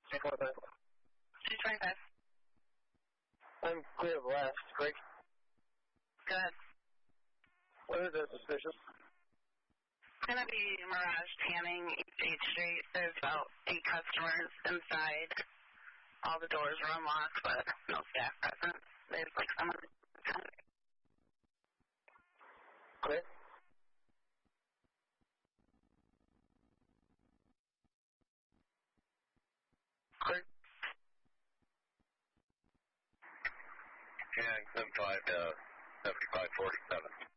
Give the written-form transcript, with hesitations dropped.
225. I'm clear of last. Great. Good. What is that suspicious? It's going to be Mirage Tanning, East 8th Street. There's about 8 customers inside. All the doors were unlocked, but no staff present. There's like someone. Clear. Clear. Yeah, 75 to 7547.